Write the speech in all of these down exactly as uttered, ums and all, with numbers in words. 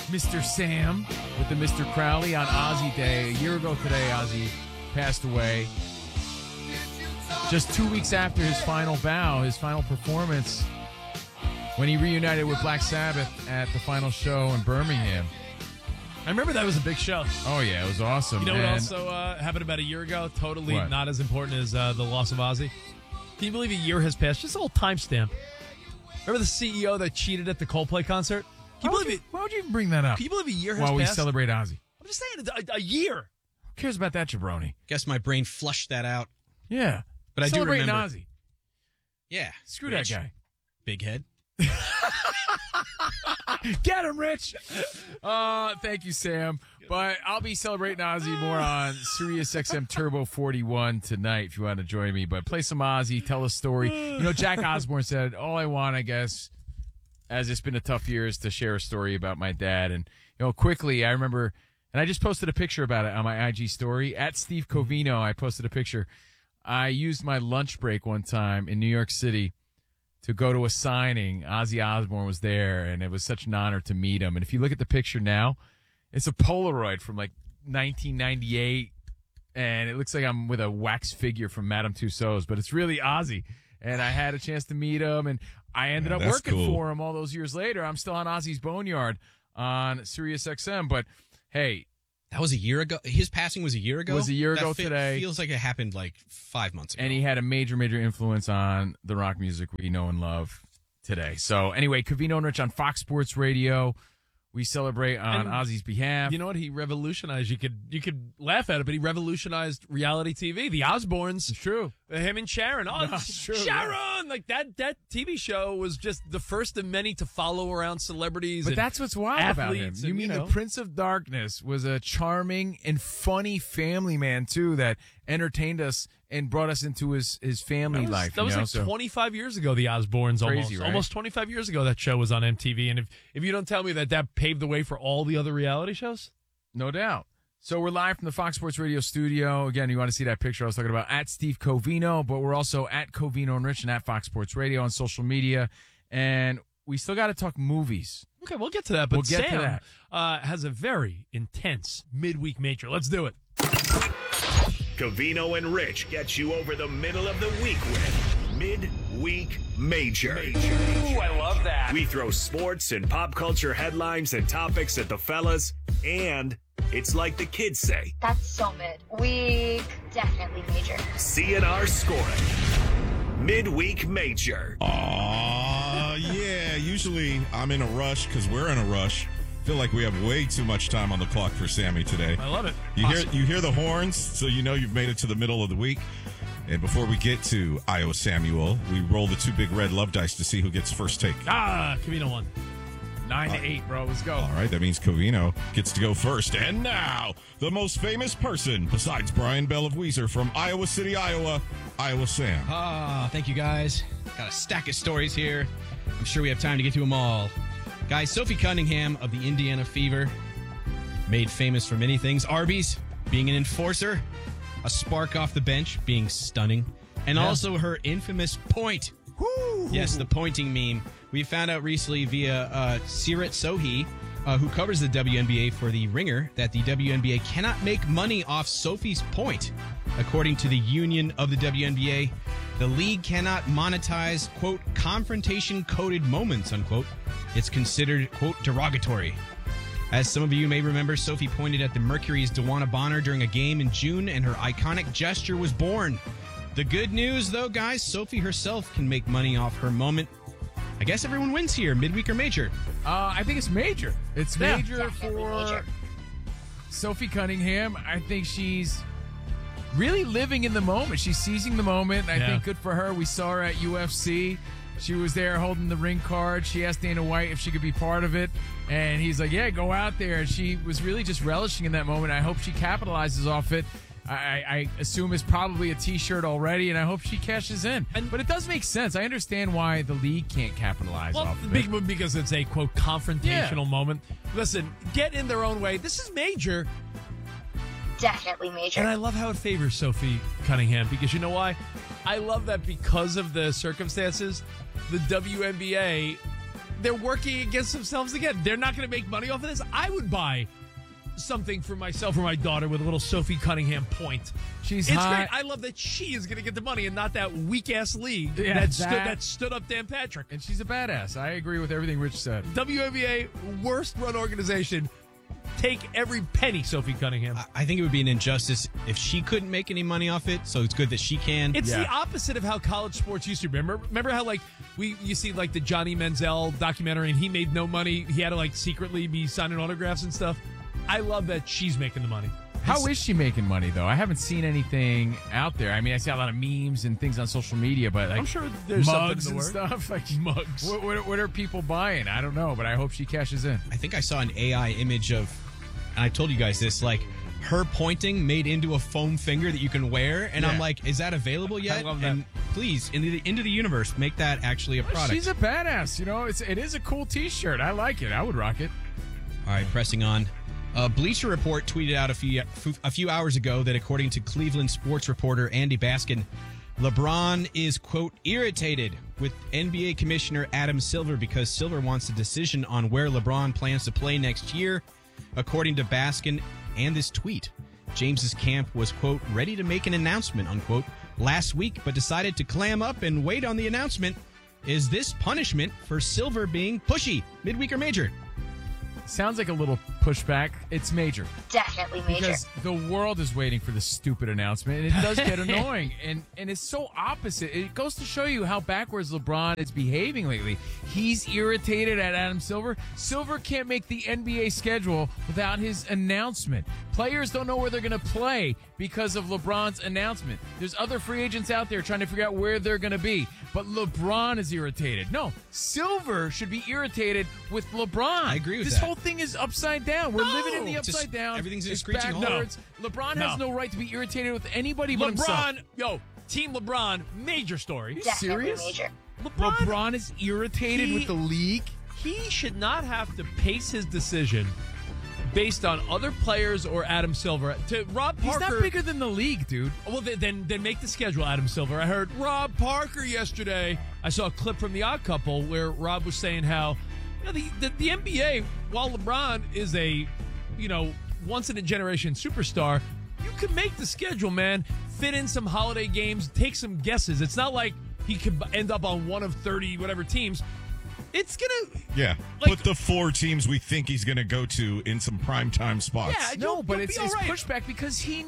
Mister Sam with the Mister Crowley on Ozzy Day. A year ago today, Ozzy passed away. Just two weeks after his final bow, his final performance, when he reunited with Black Sabbath at the final show in Birmingham. I remember that was a big show. Oh, yeah, it was awesome. You know what And also uh, happened about a year ago? Totally What? not as important as uh, the loss of Ozzy. Can you believe a year has passed? Just a little timestamp. Remember the C E O that cheated at the Coldplay concert? Can you Why would believe you, it? why would you even bring that up? Can you believe a year has While we passed? celebrate Ozzy. I'm just saying, a, a year. Who cares about that, jabroni? Guess my brain flushed that out. Yeah. But I do Celebrating remember. Ozzy. Yeah. Screw Rich. that guy. Big head. Get him, Rich. Uh, thank you, Sam. But I'll be celebrating Ozzy more on Sirius X M Turbo forty-one tonight if you want to join me. But play some Ozzy, tell a story. You know, Jack Osbourne said, all I want, I guess, as it's been a tough year, is to share a story about my dad. And, you know, quickly, I remember, and I just posted a picture about it on my I G story. At Steve Covino, I posted a picture. I used my lunch break one time in New York City to go to a signing. Ozzy Osbourne was there, and it was such an honor to meet him. And if you look at the picture now, it's a Polaroid from like nineteen ninety-eight, and it looks like I'm with a wax figure from Madame Tussauds, but it's really Ozzy. And I had a chance to meet him, and I ended Yeah, up that's working cool. for him all those years later. I'm still on Ozzy's Boneyard on Sirius X M, but hey, That was a year ago. His passing was a year ago? Was a year That ago fe- today. Feels like it happened like five months ago. and he had a major, major influence on the rock music we know and love today. So anyway, Covino and Rich on Fox Sports Radio. We celebrate on And Ozzy's behalf. You know what? He revolutionized. You could you could laugh at it, but he revolutionized reality T V. The Osbournes, It's true. him and Sharon. Oh, No, it's true, Sharon! Like that that T V show was just the first of many to follow around celebrities. But and that's what's wild about him. athletes You and, mean know. the Prince of Darkness was a charming and funny family man too that entertained us and brought us into his his family That was, life. that you was know? like So- twenty-five years ago, the Osbournes. Crazy, almost, right? almost twenty-five years ago, that show was on M T V. And if, if you don't tell me that that paved the way for all the other reality shows, No doubt. So we're live from the Fox Sports Radio studio. Again, you want to see that picture I was talking about at Steve Covino, but we're also at Covino and Rich and at Fox Sports Radio on social media. And we still got to talk movies. okay, we'll get to that. But We'll get to Sam that. Uh, has a very intense midweek major. Let's do it. Covino and Rich get you over the middle of the week with Midweek Major. Ooh, I love that. We throw sports and pop culture headlines and topics at the fellas, and it's like the kids say, That's so mid. Week, definitely major. C N R scoring. Midweek Major. Aw, yeah. Usually I'm in a rush because we're in a rush. Feel like we have way too much time on the clock for Sammy today. I love it. You Awesome. hear you hear the horns, so you know you've made it to the middle of the week. And before we get to Io Samuel, we roll the two big red love dice to see who gets first take. Ah, Camino won. Nine to eight, bro. Let's go. All right, that means Covino gets to go first. And now, the most famous person besides Brian Bell of Weezer from Iowa City, Iowa, Iowa Sam. Ah, thank you guys. Got a stack of stories here. I'm sure we have time to get to them all. Guys, Sophie Cunningham of the Indiana Fever, made famous for many things. Arby's, being an enforcer, a spark off the bench, being stunning, and Yeah. also her infamous point. Woo! Yes, the pointing meme. We found out recently via uh, Sirat Sohi, uh, who covers the W N B A for The Ringer, that the W N B A cannot make money off Sophie's point. According to the union of the W N B A, the league cannot monetize, quote, confrontation-coded moments, unquote. It's considered, quote, derogatory. As some of you may remember, Sophie pointed at the Mercury's DeWanna Bonner during a game in June, and her iconic gesture was born. The good news, though, guys, Sophie herself can make money off her moment. I guess everyone wins here, midweek or major. Uh, I think it's major. It's Yeah. major Definitely for major. Sophie Cunningham. I think she's really living in the moment. She's seizing the moment. I Yeah. think good for her. We saw her at U F C. She was there holding the ring card. She asked Dana White if she could be part of it. And he's like, yeah, go out there. And she was really just relishing in that moment. I hope she capitalizes off it. I, I assume it's probably a T-shirt already, and I hope she cashes in. And- but it does make sense. I understand why the league can't capitalize Well, off of big it. move because it's a, quote, confrontational Yeah. moment. Listen, get in their own way. This is major. Definitely major. And I love how it favors Sophie Cunningham because you know why? I love that because of the circumstances, the W N B A they're working against themselves again. They're not going to make money off of this. I would buy something for myself or my daughter with a little Sophie Cunningham point. She's it's hot. great. I love that she is going to get the money and not that weak ass league Yeah, that, stood, that- that stood up Dan Patrick. And she's a badass. I agree with everything Rich said. W N B A worst run organization. Take every penny, Sophie Cunningham. I think it would be an injustice if she couldn't make any money off it, so it's good that she can. It's Yeah. the opposite of how college sports used to be. Remember, remember how like we you see like the Johnny Manziel documentary and he made no money. He had to like secretly be signing autographs and stuff. I love that she's making the money. How is she making money, though? I haven't seen anything out there. I mean, I see a lot of memes and things on social media, but like I'm sure there's mugs something in and the works. stuff. Like Mugs. What, what, what are people buying? I don't know, but I hope she cashes in. I think I saw an A I image of, and I told you guys this, like her pointing made into a foam finger that you can wear, and I'm Yeah. like, is that available yet? love that. And please, into the into the universe, make that actually a product. She's a badass. You know, it's it is a cool T-shirt. I like it. I would rock it. All right, pressing on. Uh, Bleacher Report tweeted out a few a few hours ago that according to Cleveland sports reporter Andy Baskin, LeBron is, quote, irritated with N B A Commissioner Adam Silver because Silver wants a decision on where LeBron plans to play next year. According to Baskin and this tweet, James's camp was, quote, ready to make an announcement, unquote, last week, but decided to clam up and wait on the announcement. Is this punishment for Silver being pushy, midweek or major? Sounds like a little pushback. It's major. Definitely major. Because the world is waiting for this stupid announcement, and it does get annoying. And and it's so opposite. It goes to show you how backwards LeBron is behaving lately. He's irritated at Adam Silver. Silver can't make the N B A schedule without his announcement. Players don't know where they're going to play because of LeBron's announcement. There's other free agents out there trying to figure out where they're going to be. But LeBron is irritated. No, Silver should be irritated with LeBron. I agree with this that. whole thing is upside down. We're No! living in the Just upside down. everything's in a It's screeching halt. backwards. LeBron has No. no right to be irritated with anybody but himself. LeBron, yo, Team LeBron, major story. Definitely serious? major. LeBron, LeBron is irritated He- with the league. he should not have to pace his decision based on other players or Adam Silver. To Rob He's Parker, not bigger than the league, dude. well, then, then then make the schedule, Adam Silver. I heard Rob Parker yesterday. I saw a clip from The Odd Couple where Rob was saying how, you know, the, the, the N B A, while LeBron is a, you know, once-in-a-generation superstar, you can make the schedule, man. Fit in some holiday games, take some guesses. It's not like he could end up on one of thirty whatever teams. It's going to... Yeah. Like- Put the four teams we think he's going to go to in some primetime spots. Yeah, No, you'll- but you'll it's, be it's all right. pushback because he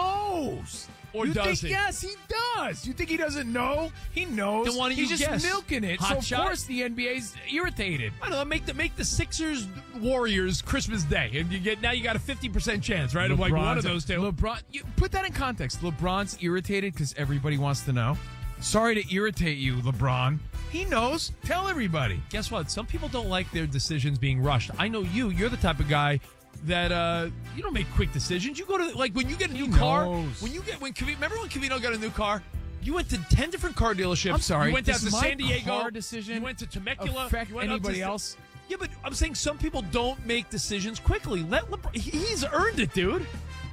knows. Or you does think, he? Yes, he does. You think he doesn't know? He knows. Then why don't He's you just guess? milking it. Hot so, of shot? course, the N B A's irritated. I don't know. Make the make the Sixers Warriors Christmas Day, and you get now you got a fifty percent chance, right? Of like one of those two. LeBron, you, put that in context. LeBron's irritated because everybody wants to know. Sorry to irritate you, LeBron. He knows. Tell everybody. Guess what? Some people don't like their decisions being rushed. I know you. You're the type of guy that uh, you don't make quick decisions. You go to like when you get a new He car. knows. When you get when Cavino, remember when Cavino got a new car? You went to ten different car dealerships. I'm sorry. You went down Does to my San Diego. car decision You went to Temecula. affect you went up anybody to, else? Yeah, but I'm saying some people don't make decisions quickly. Let LeBron, he- he's earned it, dude.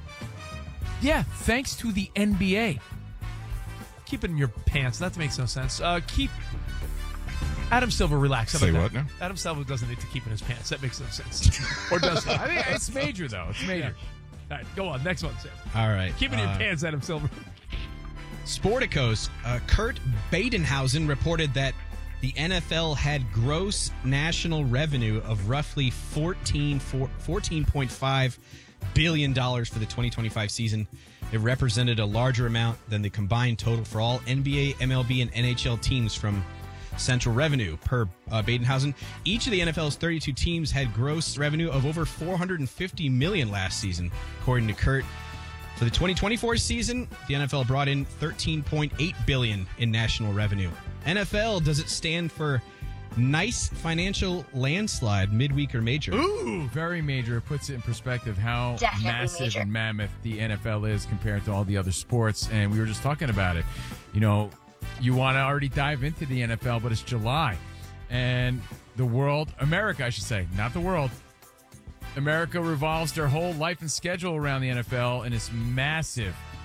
Yeah, thanks to the N B A. Keep it in your pants. That makes no sense. Uh, keep Adam Silver relax. How Say about what that? now? Adam Silver doesn't need to keep it in his pants. That makes no sense. Or does he? I think it's major, though. It's major. All right, go on. Next one, Sam. All right. Keep it in your uh, pants, Adam Silver. Sporticos, uh, Kurt Badenhausen reported that the N F L had gross national revenue of roughly fourteen point five billion dollars for the twenty twenty-five season. It represented a larger amount than the combined total for all N B A, M L B, and N H L teams from central revenue. Per uh, Badenhausen, each of the N F L's thirty-two teams had gross revenue of over four hundred fifty million dollars last season, according to Kurt. For the twenty twenty-four season, the N F L brought in thirteen point eight billion dollars in national revenue. N F L, does it stand for nice financial landslide, midweek or major? Ooh, very major. It puts it in perspective how Definitely massive major. and mammoth the N F L is compared to all the other sports. And we were just talking about it. You know, you want to already dive into the N F L, but it's July. And the world, America, I should say, not the world. America revolves their whole life and schedule around the N F L and this massive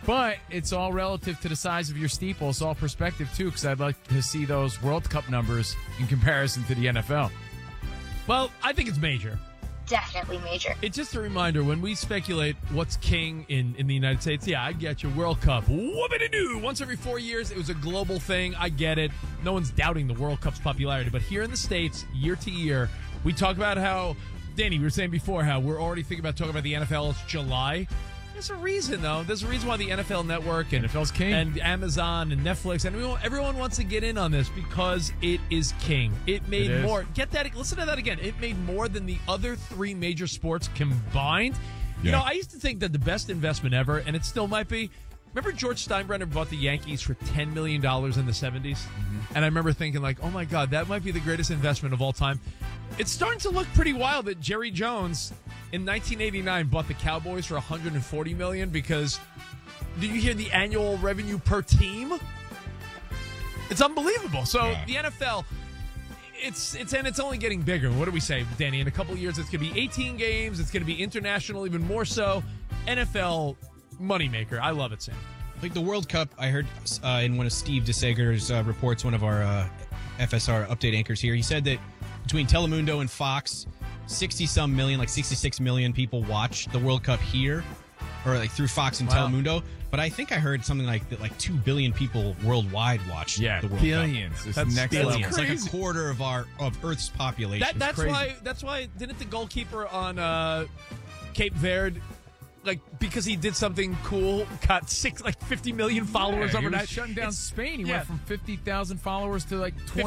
But it's all relative to the size of your steeple. It's all perspective, too, because I'd like to see those World Cup numbers in comparison to the N F L. Well, I think it's major. Definitely major. It's just a reminder, when we speculate what's king in, in the United States, yeah, I get you. World Cup. Whoopity-doo. Once every four years, it was a global thing. I get it. No one's doubting the World Cup's popularity. But here in the States, year to year, we talk about how, Danny, we were saying before how we're already thinking about talking about the N F L. It's July. There's a reason, though. There's a reason why the N F L Network and, N F L's king. and Amazon and Netflix and everyone, everyone wants to get in on this because it is king. It made It is. more. Get that. Listen to that again. It made more than the other three major sports combined. You Yeah. know, I used to think that the best investment ever, and it still might be. Remember George Steinbrenner bought the Yankees for ten million dollars in the seventies? Mm-hmm. And I remember thinking, like, oh, my God, that might be the greatest investment of all time. It's starting to look pretty wild that Jerry Jones in nineteen eighty-nine bought the Cowboys for one hundred forty million dollars because do you hear the annual revenue per team? It's unbelievable. So Yeah. the N F L, it's it's and it's only getting bigger. What do we say, Danny? In a couple of years, it's going to be eighteen games. It's going to be international, even more so. N F L moneymaker. I love it, Sam. Like the World Cup, I heard uh, in one of Steve DeSager's uh, reports, one of our uh, F S R update anchors here, he said that between Telemundo and Fox, sixty-some million, like sixty-six million people watch the World Cup here, or like through Fox and Wow. Telemundo. But I think I heard something like that, like two billion people worldwide watch Yeah, the World billions. Cup. It's That's next billions. level. It's like a Crazy. quarter of our of Earth's population. That, that's crazy. why. That's why. Didn't the goalkeeper on uh, Cape Verde, like because he did something cool, got six like fifty million followers Yeah, he overnight? was shutting down It's- Spain. He yeah. went from fifty thousand followers to like twenty.